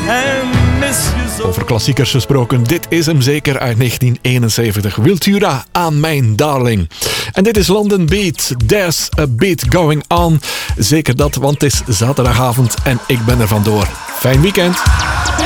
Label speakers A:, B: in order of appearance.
A: en mis je zo.
B: Over klassiekers gesproken, dit is hem zeker uit 1971. Wiltura aan mijn darling. En dit is London Beat, There's a Beat Going On. Zeker dat, want het is zaterdagavond en ik ben er vandoor. Fijn weekend.